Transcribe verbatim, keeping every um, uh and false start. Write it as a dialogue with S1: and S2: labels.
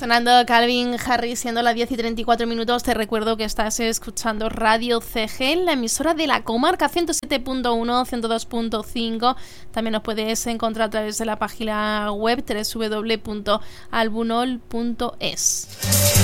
S1: Sonando Calvin Harris, siendo las diez y treinta y cuatro minutos, te recuerdo que estás escuchando Radio C G, la emisora de la comarca ciento siete punto uno, ciento dos punto cinco. También nos puedes encontrar a través de la página web doble u doble u doble u punto albunol punto es.